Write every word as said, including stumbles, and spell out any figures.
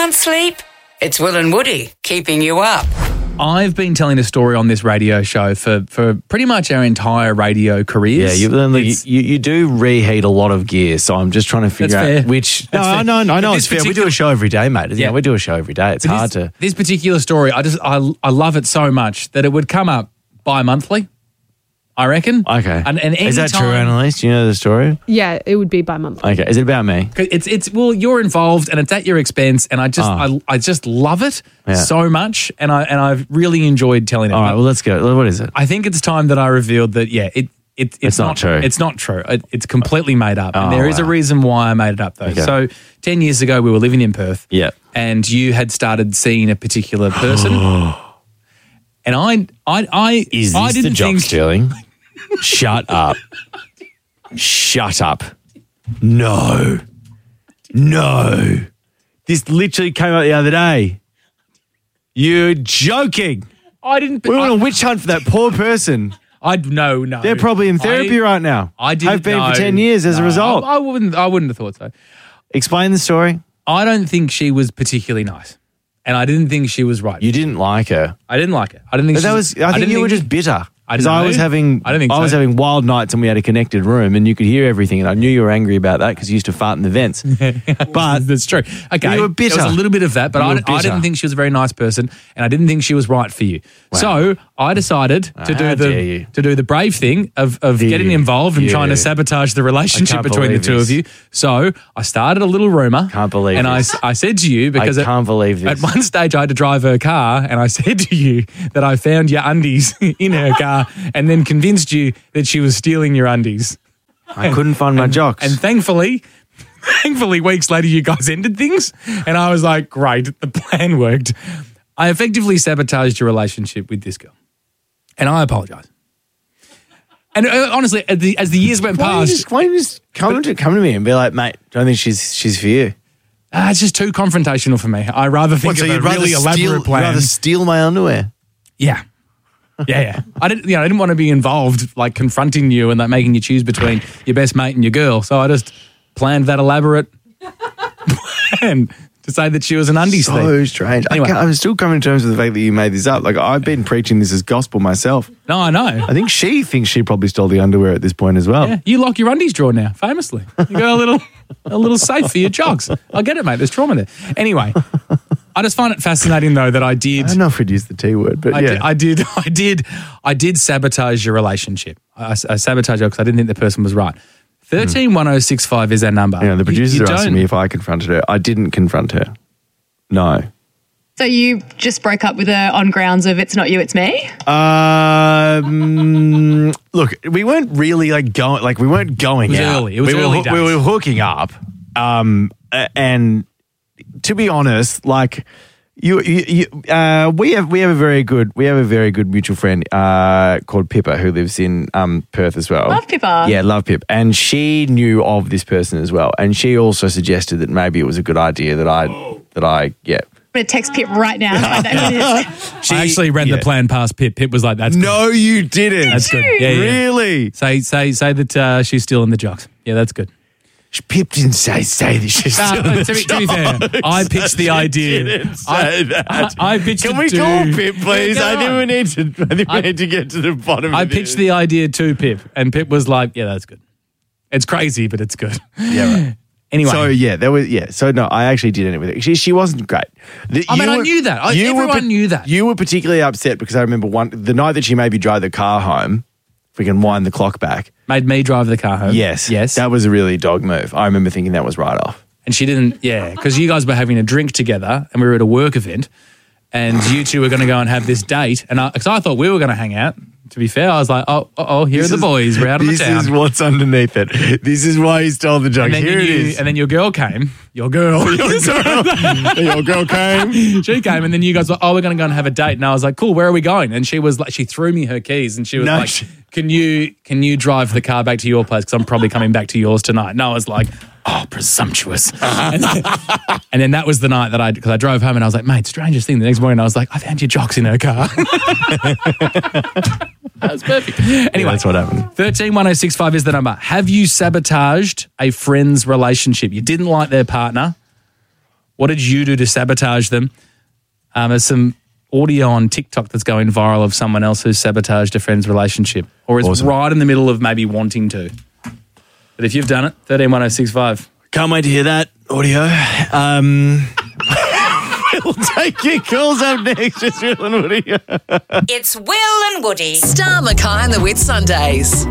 Can't sleep? It's Will and Woody keeping you up. I've been telling a story on this radio show for, for pretty much our entire radio careers. Yeah, you, you, you, you do reheat a lot of gear, so I'm just trying to figure That's out fair. which. That's no, fair. no, no, I know But it's this fair. We do a show every day, mate. Yeah, Yeah. we do a show every day. It's But hard this, to. This particular story, I just I I love it so much that it would come up bi-monthly, I reckon. Okay. And, and Is that true, anytime- Annalise? Do you know the story? Yeah, it would be bi-monthly. Okay. Is it about me? It's it's well, you're involved and it's at your expense, and I just Oh. I, I just love it Yeah. so much, and I and I've really enjoyed telling it. All right. Well, let's go. What is it? I think it's time that I revealed that yeah, it, it it's, It's not true. It's not true. It, it's completely made up, and Oh, there is a wow. reason why I made it up though. Okay. So ten years ago, we were living in Perth, Yeah. and you had started seeing a particular person, and I I I Is I this didn't the job think stealing? Shut up. Shut up. No. No. This literally came out the other day. You're joking. I didn't. We were I, on a witch hunt for that poor person. I no no. They're probably in therapy I, right now. I didn't Have been know. for ten years as a No, result. I, I wouldn't. I wouldn't have thought so. Explain the story. I don't think she was particularly nice, and I didn't think she was right. You didn't like her. I didn't like her. I didn't think But she that was. I think didn't you were just bitter. I Because don't I know. was having, I don't think I was so. having wild nights, and we had a connected room, and you could hear everything. And I knew you were angry about that because you used to fart in the vents. But That's true. Okay, You were bitter. There was a little bit of that, but You I, were I bitter. didn't think she was a very nice person, and I didn't think she was right for you. So I decided to How do dare the you. to do the brave thing of of Did getting you? involved and You. trying to sabotage the relationship can't between the believe two this. of you. So I started a little rumor. Can't believe And I, this. s- I said to you because I at- can't believe this. At one stage, I had to drive her car, and I said to you that I found your undies in her car, and then convinced you that she was stealing your undies. I couldn't find my jocks. And thankfully, thankfully, weeks later, you guys ended things, and I was like, "Great, the plan worked." I effectively sabotaged your relationship with this girl, and I apologize. And uh, honestly, as the, as the years went why don't you past, just, why don't you just come to come to me and be like, mate, don't think she's she's for you. ah, it's just too confrontational for me. I rather think of a really elaborate steal, plan. You'd rather steal my underwear? Yeah. Yeah, yeah. I didn't, you know, I didn't want to be involved, like confronting you and like making you choose between your best mate and your girl. So I just planned that elaborate plan to say that she was an undies So thief. strange. Anyway. I can't, I'm still coming to terms with the fact that you made this up. Like I've been preaching this as gospel myself. No, I know. I think she thinks she probably stole the underwear at this point as well. Yeah, you lock your undies drawer now, famously. You got a little, a little safe for your jogs. I get it, mate. There's trauma there. Anyway, I just find it fascinating though that I did. I don't know if we'd use the T word, but I, yeah. did, I did, I did, I did sabotage your relationship. I, I sabotaged her because I didn't think the person was right. Thirteen one zero six five is our number. You know, the producers You- you are asking don't- me if I confronted her. I didn't confront her. No. So you just broke up with her on grounds of it's not you, it's me? Um, look, we weren't really like going, like we weren't going It was out. early. It was we early were, days. We were hooking up. Um, a- and to be honest, like you, you, you uh, we have we have a very good we have a very good mutual friend uh called Pippa who lives in um Perth as well. Love Pippa. Yeah, love Pip, and she knew of this person as well, and she also suggested that maybe it was a good idea that I that I yeah. I'm going to text Pip right now and find out who it is. She, I actually ran yeah. the plan past Pip. Pip was like, "That's good. No, you didn't. That's good. Yeah, yeah. Really? Say, say, say that uh, she's still in the jocks. Yeah, that's good." Pip didn't say say that she's Uh, still in the to, be, to be fair, jocks. I pitched the idea. Didn't say I, that. I, I pitched Can it we to, call Pip, please? Yeah, I go think on. we need to. I think we I- need to get to the bottom. I of pitched this. the idea to Pip, and Pip was like, "Yeah, that's good. It's crazy, but it's good." Yeah, right. Anyway, So yeah, there was yeah. So no, I actually did end it with it. She she wasn't great. The- I mean, you I knew that. I- you were everyone pa- knew that. You were particularly upset because I remember one the night that she made me drive the car home. If we can wind the clock back. made me drive the car home. Yes, yes. that was a really dog move. I remember thinking that was right off. And she didn't, yeah, because you guys were having a drink together and we were at a work event and you two were going to go and have this date. And I, cause I thought we were going to hang out. To be fair, I was like, oh, uh-oh, here This are the is- boys. We're out of the This town. is what's underneath it. This is why he stole the jokes. and then, Here you, it is. and then your girl came. Your girl. Your girl came. She came and then you guys were, oh, we're going to go and have a date. And I was like, cool, where are we going? And she was like, she threw me her keys and she was No, like, she- can you can you drive the car back to your place? Because I'm probably coming back to yours tonight. And I was like, oh, presumptuous. and, then, and then that was the night that I, because I drove home and I was like, mate, strangest thing. The next morning I was like, I found your jocks in her car. That was perfect. Anyway, that's what happened. thirteen one oh six five is the number. Have you sabotaged a friend's relationship? You didn't like their partner. What did you do to sabotage them? Um, there's some audio on TikTok that's going viral of someone else who's sabotaged a friend's relationship or is Awesome. right in the middle of maybe wanting to. But if you've done it, thirteen one oh six five. Can't wait to hear that audio. Um, we'll take your calls up next. It's Will and Woody. It's Will and Woody. Star Mackay and the Whit Sundays.